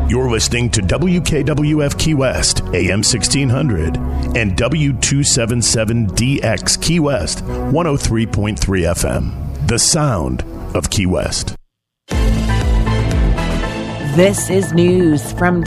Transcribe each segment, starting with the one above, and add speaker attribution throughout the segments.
Speaker 1: You're listening to WKWF Key West, AM 1600, and W277DX Key West, 103.3 FM. The sound of Key West.
Speaker 2: This is news from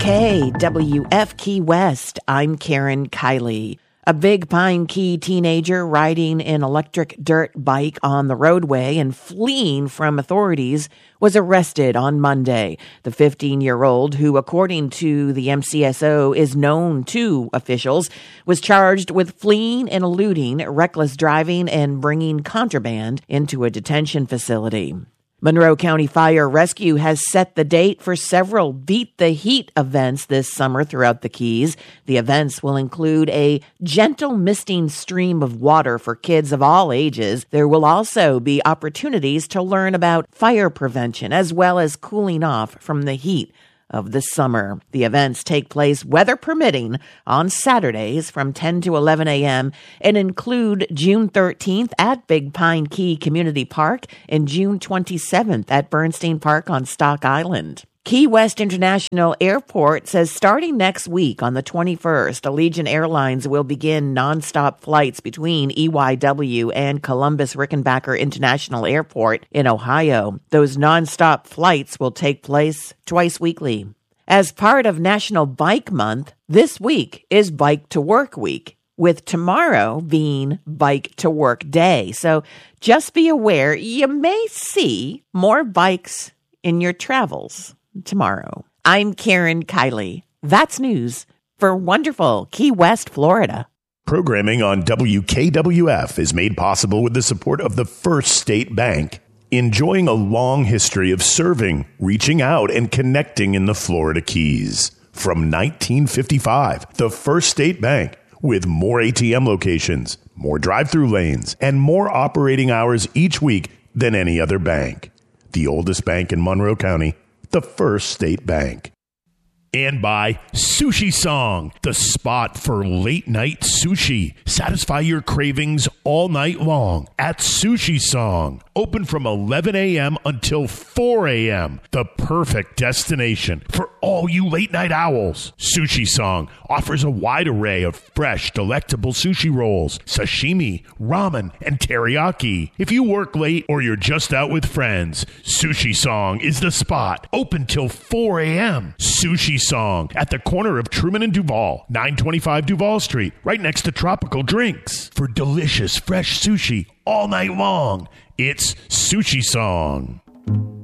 Speaker 2: WKWF Key West. I'm Karen Kiley. A Big Pine Key teenager riding an electric dirt bike on the roadway and fleeing from authorities was arrested on Monday. The 15-year-old, who according to the MCSO is known to officials, was charged with fleeing and eluding, reckless driving, and bringing contraband into a detention facility. Monroe County Fire Rescue has set the date for several Beat the Heat events this summer throughout the Keys. The events will include a gentle misting stream of water for kids of all ages. There will also be opportunities to learn about fire prevention as well as cooling off from the heat of the summer. The events take place, weather permitting, on Saturdays from 10 to 11 a.m. and include June 13th at Big Pine Key Community Park and June 27th at Bernstein Park on Stock Island. Key West International Airport says starting next week on the 21st, Allegiant Airlines will begin nonstop flights between EYW and Columbus Rickenbacker International Airport in Ohio. Those nonstop flights will take place twice weekly. As part of National Bike Month, this week is Bike to Work Week, with tomorrow being Bike to Work Day. So just be aware you may see more bikes in your travels tomorrow. I'm Karen Kiley. That's news for wonderful Key West, Florida.
Speaker 1: Programming on WKWF is made possible with the support of the First State Bank, enjoying a long history of serving, reaching out, and connecting in the Florida Keys. From 1955, the First State Bank, with more ATM locations, more drive-through lanes, and more operating hours each week than any other bank. The oldest bank in Monroe County, the First State Bank. And by Sushi Song, the spot for late night sushi. Satisfy your cravings all night long at Sushi Song. Open from 11 a.m. until 4 a.m. The perfect destination for all you late night owls. Sushi Song offers a wide array of fresh, delectable sushi rolls, sashimi, ramen, and teriyaki. If you work late or you're just out with friends, Sushi Song is the spot. Open till 4 a.m. Sushi Song at the corner of Truman and Duval, 925 Duval Street, right next to Tropical Drinks. For delicious, fresh sushi all night long, it's Sushi Song.